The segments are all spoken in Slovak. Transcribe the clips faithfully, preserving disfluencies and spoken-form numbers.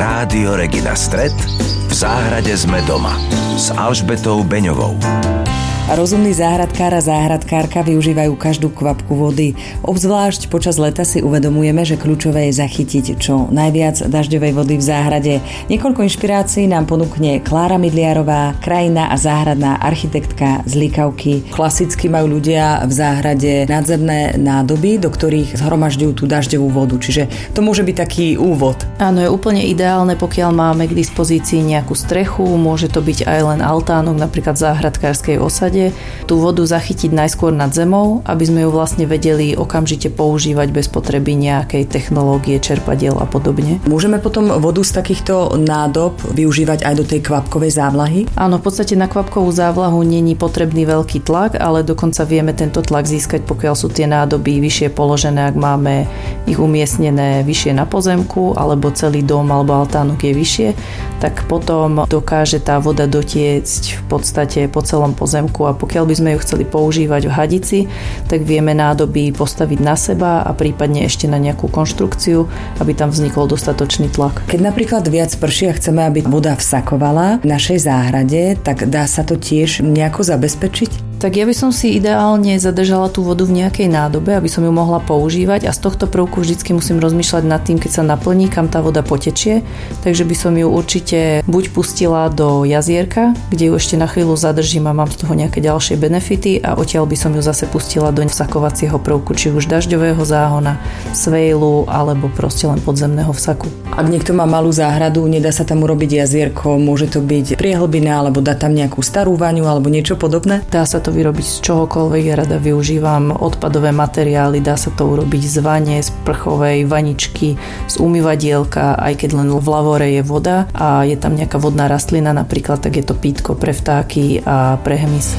Rádio Regina Stret, v záhrade sme doma s Alžbetou Beňovou. Rozumný záhradkár a záhradkárka využívajú každú kvapku vody. Obzvlášť počas leta si uvedomujeme, že kľúčové je zachytiť čo najviac dažďovej vody v záhrade. Niekoľko inšpirácií nám ponúkne Klára Midliarová, krajinná a záhradná architektka z Likavky. Klasicky majú ľudia v záhrade nadzemné nádoby, do ktorých zhromažďujú tú dažďovú vodu. Čiže to môže byť taký úvod. Áno, je úplne ideálne, pokiaľ máme k dispozícii nejakú strechu, môže to byť aj len altánok, napríklad v záhradkárskej osade. Tú vodu zachytiť najskôr nad zemou, aby sme ju vlastne vedeli okamžite používať bez potreby nejakej technológie, čerpadiel a podobne. Môžeme potom vodu z takýchto nádob využívať aj do tej kvapkovej závlahy? Áno, v podstate na kvapkovú závlahu není potrebný veľký tlak, ale dokonca vieme tento tlak získať, pokiaľ sú tie nádoby vyššie položené, ak máme ich umiestnené vyššie na pozemku, alebo celý dom alebo altánok je vyššie, tak potom dokáže tá voda dotiecť v podstate po celom pozemku. A pokiaľ by sme ju chceli používať v hadici, tak vieme nádoby postaviť na seba a prípadne ešte na nejakú konštrukciu, aby tam vznikol dostatočný tlak. Keď napríklad viac prší a chceme, aby voda vsakovala v našej záhrade, tak dá sa to tiež nejako zabezpečiť? Tak ja by som si ideálne zadržala tú vodu v nejakej nádobe, aby som ju mohla používať, a z tohto prvku vždycky musím rozmýšľať nad tým, keď sa naplní, kam tá voda potečie, takže by som ju určite buď pustila do jazierka, kde ju ešte na chvíľu zadržím a mám z toho nejaké ďalšie benefity, a odtiaľ by som ju zase pustila do vsakovacieho prvku, či už dažďového záhona, svejlu alebo proste len podzemného vsaku. Ak niekto má malú záhradu, nedá sa tam urobiť jazierko, môže to byť priehlbina alebo dať tam nejakú starú vaňu alebo niečo podobné? Dá sa to vyrobiť z čohokoľvek, ja rada využívam odpadové materiály, dá sa to urobiť z vane, z prchovej vaničky, z umývadielka, aj keď len v lavore je voda a je tam nejaká vodná rastlina napríklad, tak je to pýtko pre vtáky a pre hmyz.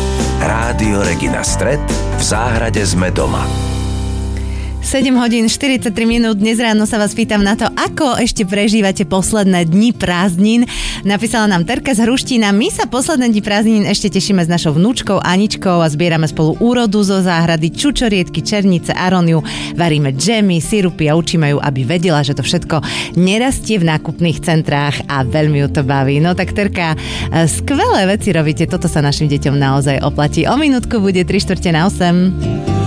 Rádio Regina Stret, v záhrade sme doma. sedem hodín štyridsaťtri minút. Dnes ráno sa vás pýtam na to, ako ešte prežívate posledné dni prázdnin. Napísala nám Terka z Hruštína. My sa posledné dni prázdnin ešte tešíme s našou vnúčkou Aničkou a zbierame spolu úrodu zo záhrady, čučoriedky, černice, aróniu. Varíme džemy, sirupy a učíme ju, aby vedela, že to všetko nerastie v nákupných centrách, a veľmi ju to baví. No tak Terka, skvelé veci robíte, toto sa našim deťom naozaj oplatí. O minútku bude tri štvrte na osem.